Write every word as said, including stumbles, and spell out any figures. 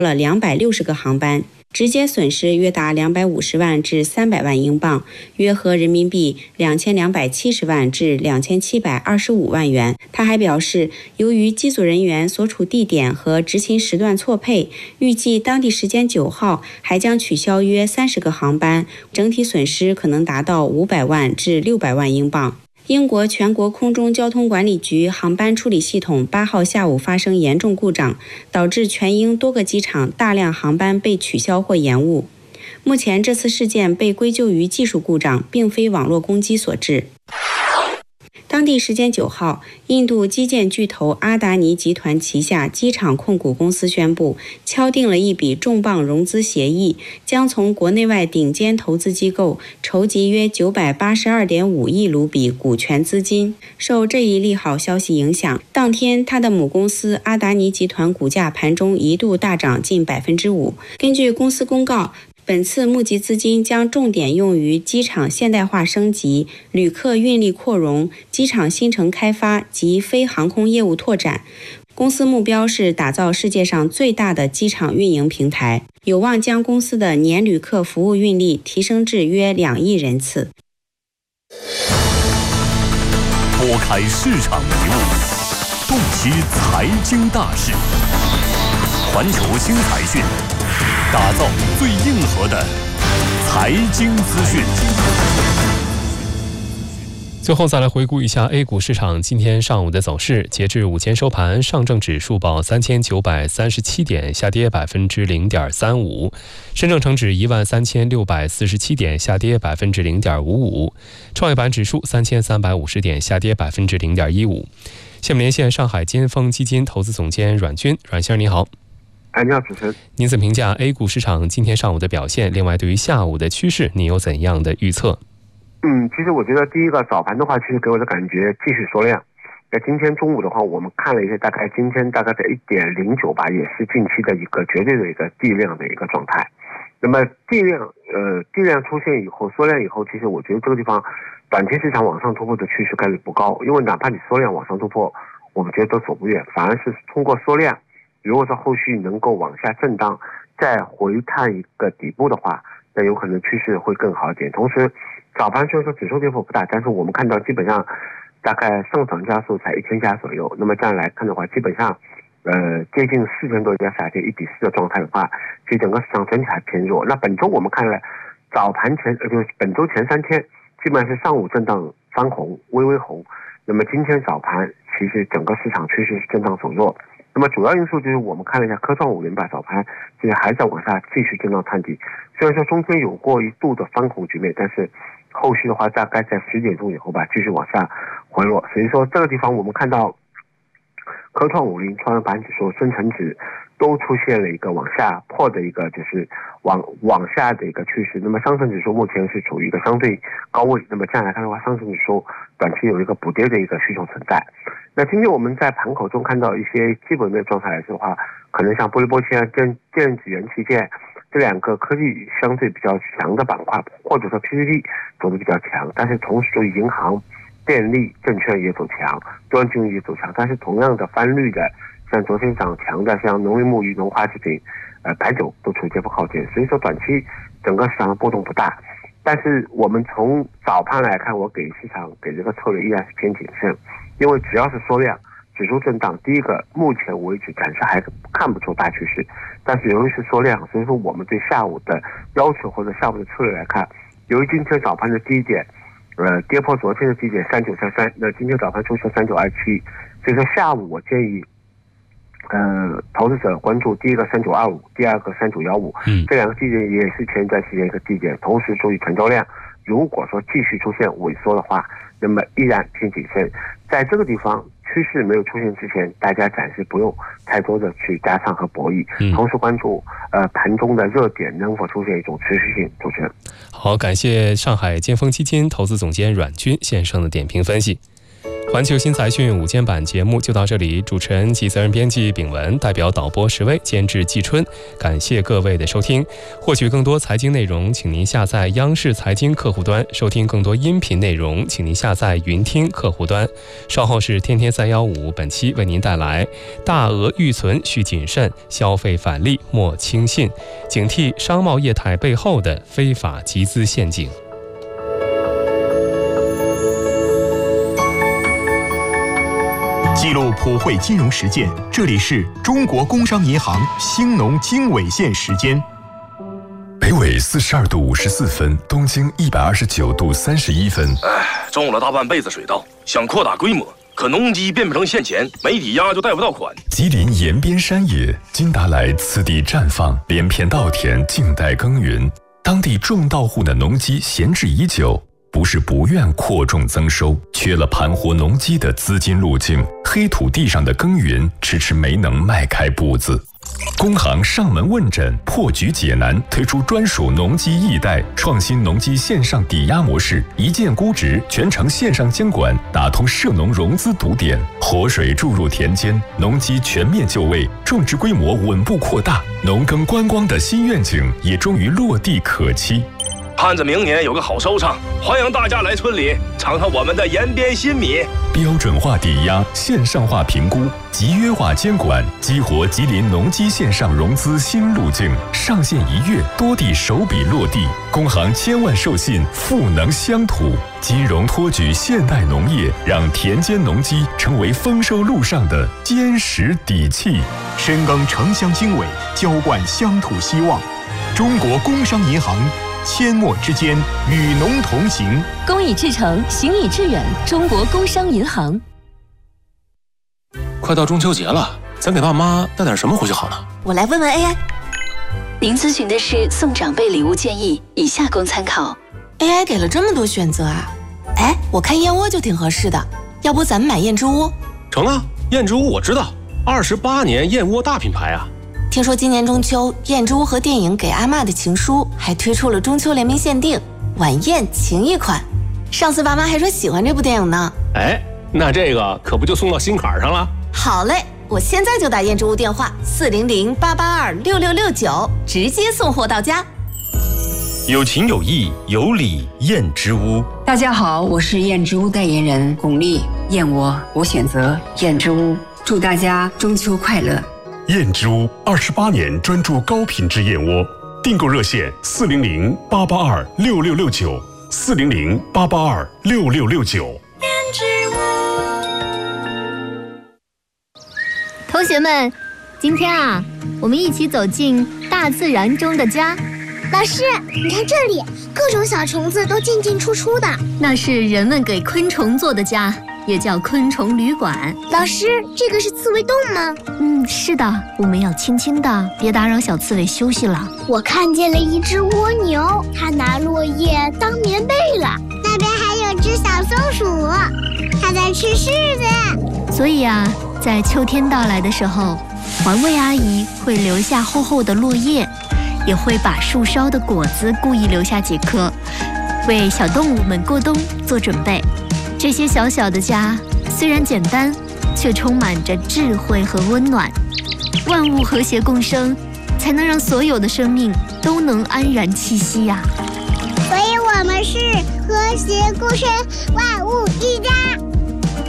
了两百六十个航班，直接损失约达两百五十万至三百万英镑，约合人民币两千两百七十万至两千七百二十五万元。他还表示，由于机组人员所处地点和执勤时段错配，预计当地时间九号还将取消约三十个航班，整体损失可能达到五百万至六百万英镑。英国全国空中交通管理局航班处理系统八号下午发生严重故障，导致全英多个机场大量航班被取消或延误。目前这次事件被归咎于技术故障，并非网络攻击所致。当地时间九号，印度基建巨头阿达尼集团旗下机场控股公司宣布，敲定了一笔重磅融资协议，将从国内外顶尖投资机构筹集约九百八十二点五亿卢比股权资金。受这一利好消息影响，当天他的母公司阿达尼集团股价盘中一度大涨近百分之五。根据公司公告，本次募集资金将重点用于机场现代化升级、旅客运力扩容、机场新城开发及非航空业务拓展。公司目标是打造世界上最大的机场运营平台，有望将公司的年旅客服务运力提升至约两亿人次。 拨开市场迷雾，洞悉财经大事，环球新财讯，打造最硬核的财经资讯。 最后再来回顾一下 A 股市场今天上午的走势。截至午间收盘，上证指数报三千九百三十七点，下跌百分之零点三五；深证成指一万三千六百四十七点，下跌百分之零点五五；创业板指数三千三百五十点，下跌百分之零点一五。下面连线上海金丰基金投资总监阮军，阮先生你好。 哎，你好，主持人。 您怎么评价 A 股市场今天上午的表现？另外，对于下午的趋势，你有怎样的预测？ 嗯，其实我觉得第一个早盘的话，其实给我的感觉继续缩量。在今天中午的话，我们看了一下，大概今天大概在一点零九吧，也是近期的一个绝对的一个地量的一个状态。那么地量，呃，地量出现以后，缩量以后，其实我觉得这个地方短期市场往上突破的趋势概率不高，因为哪怕你缩量往上突破，我们觉得都走不远，反而是通过缩量，如果说后续能够往下震荡，再回探一个底部的话，那有可能趋势会更好一点。同时，早盘虽然说指数跌幅不大，但是我们看到基本上大概上涨家数才一千家左右。那么这样来看的话，基本上呃接近四千多家下跌一比四的状态的话，其实整个市场整体还偏弱。那本周我们看了早盘前呃就是本周前三天，基本上是上午震荡翻红，微微红。那么今天早盘其实整个市场趋势是震荡走弱。那么主要因素就是我们看了一下科创五零吧，早盘其实还在往下继续震荡探底，虽然说中间有过一度的翻红局面，但是后续的话大概在十点钟以后吧继续往下回落。所以说这个地方我们看到科创五零、创业板指数、深成指都出现了一个往下破的一个就是往往下的一个趋势。那么上证指数目前是处于一个相对高位，那么这样来看的话，上证指数短期有一个补跌的一个需求存在。那今天我们在盘口中看到一些基本面状态来说的话，可能像玻璃玻纤、电电子元器件这两个科技相对比较强的板块，或者说 P C B 走得比较强，但是同时银行、电力、证券也走强，多元金融也走强，但是同样的翻绿的，像昨天涨强的像农林牧渔、农化制品、呃白酒都处于跌幅靠前，所以说短期整个市场的波动不大。但是我们从早盘来看，我给市场给这个策略依然是偏谨慎，因为只要是缩量、指数震荡，第一个目前为止暂时还看不出大趋势，但是由于是缩量，所以说我们对下午的要求或者下午的策略来看，由于今天早盘的低点，呃跌破昨天的低点三九三三，那今天早盘出现三九二七，所以说下午我建议。呃，投资者关注第一个三九二五，第二个三九幺五，嗯，这两个低点也是前一段时间一个低点，同时注意成交量。如果说继续出现萎缩的话，那么依然偏谨慎。在这个地方趋势没有出现之前，大家暂时不用太多的去加仓和博弈，嗯、同时关注呃盘中的热点能否出现一种持续性。主持人， 好，感谢上海金丰基金投资总监阮军先生的点评分析。 环球新财讯午间版节目就到这里，主持人及责任编辑炳文，代表导播石威，监制季春，感谢各位的收听。获取更多财经内容，请您下载央视财经客户端；收听更多音频内容，请您下载云听客户端。稍后是天天三幺五，本期为您带来大额预存需谨慎，消费返利莫轻信，警惕商贸业态背后的非法集资陷阱。 记录普惠金融实践，这里是中国工商银行兴农经纬线时间。 北纬四十二度五十四分，东经一百二十九度三十一分。 哎，种了大半辈子水稻，想扩大规模，可农机变不成现钱，没抵押就贷不到款。 吉林延边山野，金达莱此地绽放，连片稻田静待耕耘。当地种稻户的农机闲置已久，不是不愿扩种增收，缺了盘活农机的资金路径，黑土地上的耕耘迟迟没能迈开步子。工行上门问诊，破局解难，推出专属农机易贷，创新农机线上抵押模式，一键估值，全程线上监管，打通涉农融资堵点，活水注入田间，农机全面就位，种植规模稳步扩大，农耕观光的新愿景也终于落地可期。 盼着明年有个好收场，欢迎大家来村里尝尝我们的延边新米。 标准化抵押，线上化评估，集约化监管，激活吉林农机线上融资新路径。上线一跃，多地首笔落地，工行千万授信，赋能乡土。金融托举现代农业，让田间农机成为丰收路上的坚实底气。 深耕城乡经纬，浇灌乡土希望。中国工商银行。阡陌之间，与农同行。 工以至诚，行以致远。中国工商银行。 快到中秋节了，咱给爸妈带点什么回去好呢？ 我来问问 A I。您咨询的是送长辈礼物建议，以下供参考。 A I 给了这么多选择啊！哎，我看燕窝就挺合适的，要不咱们买燕之屋？ 成啊，燕之屋我知道，二十八年燕窝大品牌啊。 听说今年中秋，燕之屋和电影《给阿嬷的情书》还推出了中秋联名限定晚宴情谊款。上次爸妈还说喜欢这部电影呢。 哎，那这个可不就送到心坎上了？ 好嘞，我现在就打燕之屋电话四零零八八二六六六九，直接送货到家。 有情有义有礼燕之屋。 大家好，我是燕之屋代言人巩俐，燕窝我选择燕之屋，祝大家中秋快乐。 燕之屋二十八年专注高品质燕窝，订购热线四零零八八二六六六九，四零零八八二六六六九。燕之屋。同学们，今天啊，我们一起走进大自然中的家。 老师，你看这里，各种小虫子都进进出出的， 那是人们给昆虫做的家。也叫昆虫旅馆。 老师，这个是刺猬洞吗？ 嗯，是的，我们要轻轻的，别打扰小刺猬休息了。 我看见了一只蜗牛，它拿落叶当棉被了。那边还有只小松鼠，它在吃柿子。 所以啊，在秋天到来的时候，环卫阿姨会留下厚厚的落叶，也会把树梢的果子故意留下几颗，为小动物们过冬做准备。这些小小的家虽然简单，却充满着智慧和温暖。万物和谐共生，才能让所有的生命都能安然栖息呀、 啊。所以我们是和谐共生，万物一家。